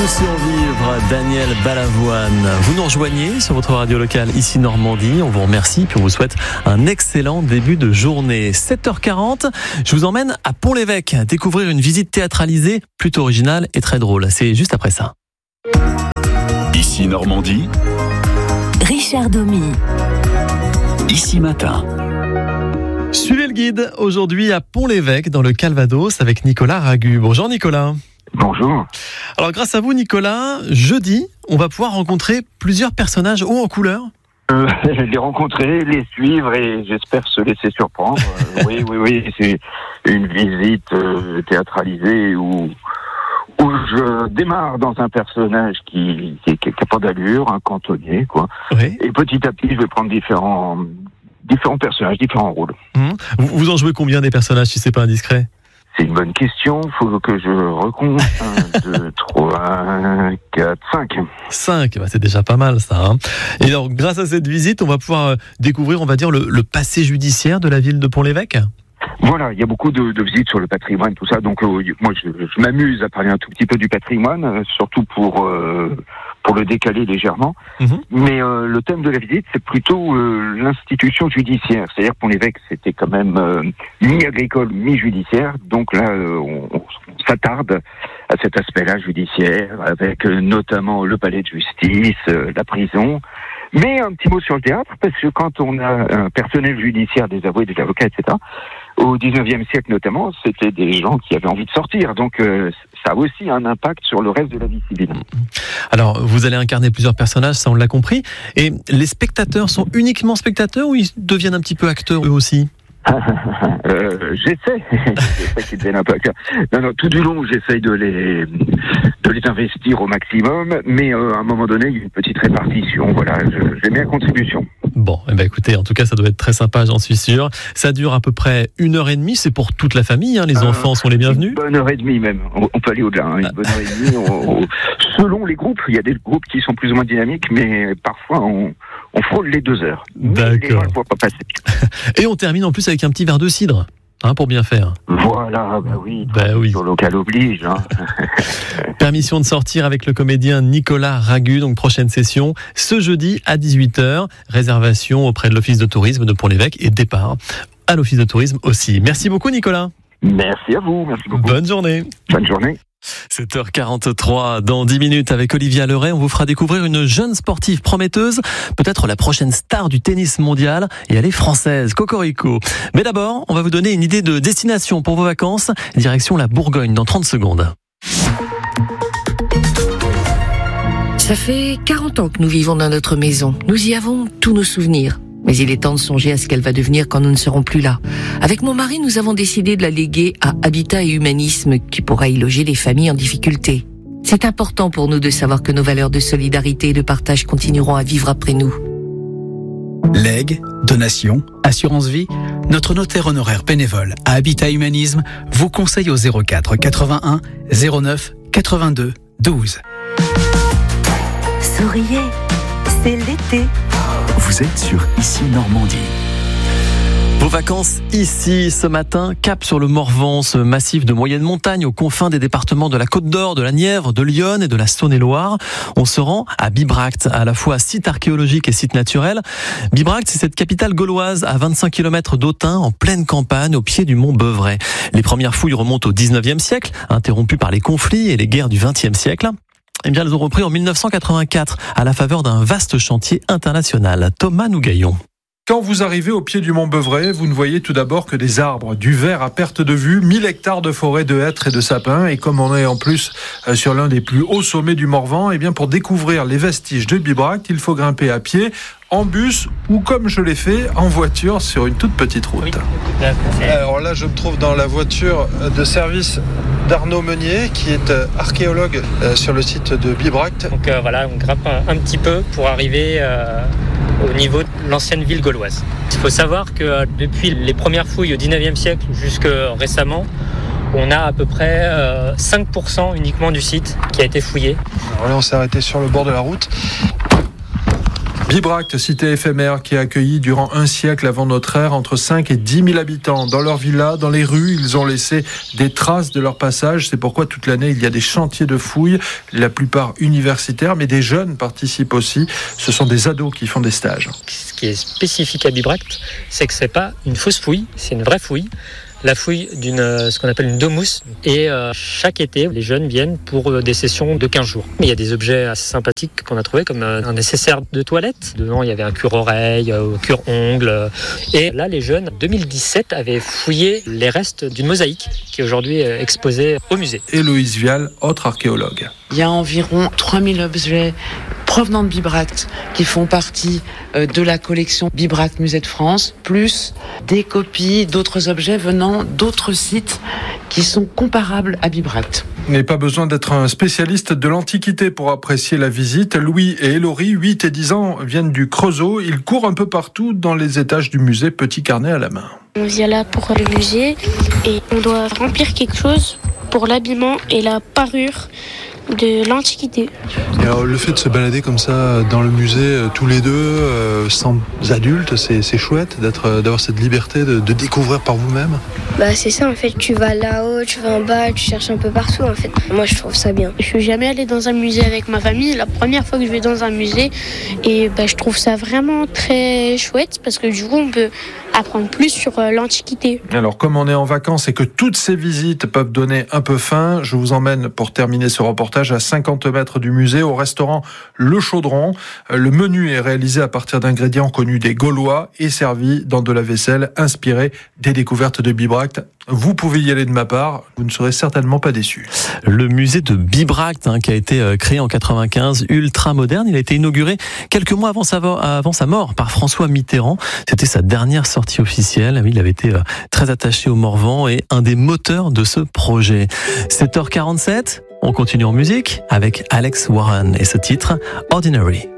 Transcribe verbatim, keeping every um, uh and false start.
Laissez-nous survivre, Daniel Balavoine. Vous nous rejoignez sur votre radio locale ici Normandie. On vous remercie puis on vous souhaite un excellent début de journée. sept heures quarante, je vous emmène à Pont-l'Évêque découvrir une visite théâtralisée plutôt originale et très drôle. C'est juste après ça. Ici Normandie, Richard Domy. Ici Matin. Suivez le guide aujourd'hui à Pont-l'Évêque dans le Calvados avec Nicolas Ragu. Bonjour Nicolas. Bonjour. Alors grâce à vous Nicolas, jeudi, on va pouvoir rencontrer plusieurs personnages hauts en couleur. Euh, les rencontrer, les suivre et j'espère se laisser surprendre. Euh, oui, oui, oui, c'est une visite euh, théâtralisée où, où je démarre dans un personnage qui qui, qui a pas d'allure, un cantonnier, quoi. Oui. Et petit à petit, je vais prendre différents différents personnages, différents rôles. Mmh. Vous, vous en jouez combien des personnages si c'est pas indiscret ? C'est une bonne question. Faut que je recompte. un, deux, trois, quatre, cinq. cinq, bah c'est déjà pas mal ça. Hein. Et alors, grâce à cette visite, on va pouvoir découvrir, on va dire, le, le passé judiciaire de la ville de Pont-l'Évêque. Voilà, il y a beaucoup de, de visites sur le patrimoine, tout ça. Donc euh, moi, je, je m'amuse à parler un tout petit peu du patrimoine, euh, surtout pour euh, pour le décaler légèrement. Mmh. Mais euh, le thème de la visite, c'est plutôt euh, l'institution judiciaire. C'est-à-dire Pont-l'Évêque, c'était quand même euh, mi-agricole, mi-judiciaire. Donc là, euh, on, on s'attarde à cet aspect-là judiciaire, avec euh, notamment le palais de justice, euh, la prison. Mais un petit mot sur le théâtre, parce que quand on a un personnel judiciaire, des avoués, des avocats, et cetera, au dix-neuvième siècle notamment, c'était des gens qui avaient envie de sortir. Donc euh, ça a aussi un impact sur le reste de la vie civile. Alors, vous allez incarner plusieurs personnages, ça on l'a compris. Et les spectateurs sont uniquement spectateurs ou ils deviennent un petit peu acteurs eux aussi ? euh, j'essaie, j'essaie qu'ils deviennent un peu acteurs. Non, non, tout du long, j'essaye de les, de les investir au maximum, mais euh, à un moment donné, il y a une petite répartition. Voilà, je, je mets à contribution. Bon, eh ben écoutez, en tout cas, ça doit être très sympa, j'en suis sûr. Ça dure à peu près une heure et demie, c'est pour toute la famille, hein, les euh, enfants sont les bienvenus. Une bonne heure et demie même, on, on peut aller au-delà. Hein, une bonne heure et demie, on, on, selon les groupes, il y a des groupes qui sont plus ou moins dynamiques, mais parfois on, on frôle les deux heures. D'accord. Les gens ne voient pas passer. Et on termine en plus avec un petit verre de cidre. Hein, pour bien faire. Voilà, bah oui, bah oui. Sur local oblige. Hein. Permission de sortir avec le comédien Nicolas Ragu, donc prochaine session, ce jeudi à dix-huit heures. Réservation auprès de l'Office de tourisme de Pont-l'Évêque et départ à l'Office de tourisme aussi. Merci beaucoup Nicolas. Merci à vous, merci beaucoup. Bonne journée. Bonne journée. sept heures quarante-trois, dans dix minutes avec Olivia Leray, on vous fera découvrir une jeune sportive prometteuse, peut-être la prochaine star du tennis mondial, et elle est française, Cocorico. Mais d'abord, on va vous donner une idée de destination pour vos vacances, direction la Bourgogne dans trente secondes. Ça fait quarante ans que nous vivons dans notre maison. Nous y avons tous nos souvenirs. Mais il est temps de songer à ce qu'elle va devenir quand nous ne serons plus là. Avec mon mari, nous avons décidé de la léguer à Habitat et Humanisme, qui pourra y loger les familles en difficulté. C'est important pour nous de savoir que nos valeurs de solidarité et de partage continueront à vivre après nous. Legs, donations, assurance vie, notre notaire honoraire bénévole à Habitat Humanisme vous conseille au zéro quatre quatre-vingt-un zéro neuf quatre-vingt-deux douze. Souriez, c'est l'été. Vous êtes sur Ici Normandie. Vos vacances ici ce matin, cap sur le Morvan, ce massif de moyenne montagne aux confins des départements de la Côte d'Or, de la Nièvre, de l'Yonne et de la Saône-et-Loire. On se rend à Bibracte, à la fois site archéologique et site naturel. Bibracte, c'est cette capitale gauloise à vingt-cinq kilomètres d'Autun, en pleine campagne, au pied du mont Beuvray. Les premières fouilles remontent au dix-neuvième siècle, interrompues par les conflits et les guerres du vingtième siècle. Eh bien, elles ont repris en mille neuf cent quatre-vingt-quatre, à la faveur d'un vaste chantier international. Thomas Nougaillon. Quand vous arrivez au pied du mont Beuvray, vous ne voyez tout d'abord que des arbres, du vert à perte de vue, mille hectares de forêt de hêtres et de sapins. Et comme on est en plus sur l'un des plus hauts sommets du Morvan, eh bien pour découvrir les vestiges de Bibracte, il faut grimper à pied, en bus ou comme je l'ai fait, en voiture sur une toute petite route. Oui. Alors là, je me trouve dans la voiture de service d'Arnaud Meunier, qui est archéologue sur le site de Bibracte. Donc euh, voilà, on grimpe un, un petit peu pour arriver euh, au niveau de l'ancienne ville gauloise. Il faut savoir que euh, depuis les premières fouilles au dix-neuvième siècle jusque récemment, on a à peu près euh, cinq pour cent uniquement du site qui a été fouillé. Alors là, on s'est arrêté sur le bord de la route. Bibracte, cité éphémère qui a accueilli durant un siècle avant notre ère entre cinq et dix mille habitants. Dans leur villa, dans les rues, ils ont laissé des traces de leur passage. C'est pourquoi toute l'année, il y a des chantiers de fouilles, la plupart universitaires, mais des jeunes participent aussi. Ce sont des ados qui font des stages. Ce qui est spécifique à Bibracte, c'est que c'est pas une fausse fouille, c'est une vraie fouille. La fouille d'une, ce qu'on appelle une domus. Et euh, chaque été, les jeunes viennent pour euh, des sessions de quinze jours. Il y a des objets assez sympathiques qu'on a trouvés, comme euh, un nécessaire de toilette. Dedans, il y avait un cure-oreille, euh, cure-ongle. Euh, et là, les jeunes, en deux mille dix-sept, avaient fouillé les restes d'une mosaïque qui est aujourd'hui euh, exposée au musée. Héloïse Vial, autre archéologue. Il y a environ trois mille objets provenant de Bibracte qui font partie de la collection Bibracte Musée de France, plus des copies d'autres objets venant d'autres sites qui sont comparables à Bibracte. Il n'est pas besoin d'être un spécialiste de l'Antiquité pour apprécier la visite. Louis et Hélorie, huit et dix ans, viennent du Creusot. Ils courent un peu partout dans les étages du musée, petit carnet à la main. On vient là pour le musée et on doit remplir quelque chose pour l'habillement et la parure de l'Antiquité. Et alors, le fait de se balader comme ça dans le musée, euh, tous les deux, euh, sans adultes, c'est, c'est chouette d'être, euh, d'avoir cette liberté de, de découvrir par vous-même. Bah c'est ça en fait, tu vas là-haut, tu vas en bas, tu cherches un peu partout en fait. Moi je trouve ça bien. Je suis jamais allée dans un musée avec ma famille, la première fois que je vais dans un musée et bah, je trouve ça vraiment très chouette parce que du coup on peut apprendre plus sur euh, l'Antiquité. Alors comme on est en vacances et que toutes ces visites peuvent donner un peu faim, je vous emmène pour terminer ce reportage à cinquante mètres du musée au restaurant Le Chaudron. Le menu est réalisé à partir d'ingrédients connus des Gaulois et servi dans de la vaisselle inspirée des découvertes de Bibracte. Vous pouvez y aller de ma part, vous ne serez certainement pas déçus. Le musée de Bibracte, hein, qui a été créé en quatre-vingt-quinze, ultra moderne, il a été inauguré quelques mois avant sa, avant sa mort par François Mitterrand. C'était sa dernière sortie officielle. Il avait été très attaché au Morvan et un des moteurs de ce projet. sept heures quarante-sept, on continue en musique avec Alex Warren et ce titre Ordinary.